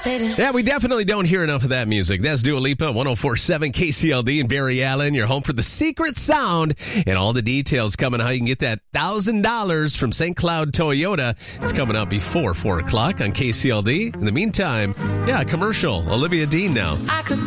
Yeah, we definitely don't hear enough of that music. That's Dua Lipa, 104.7 KCLD in Barry Allen. You're home for the secret sound and all the details coming how you can get that $1,000 from St. Cloud Toyota. It's coming up before 4 o'clock on KCLD. In the meantime, yeah, commercial. Olivia Dean now.